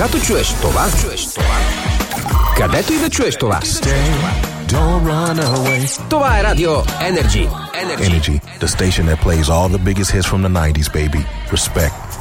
Кога то чуеш това? Където и да чуеш това? Don't run away. Това е Радио Energy. Energy, the station that plays all the biggest hits from the 90s, baby. Respect.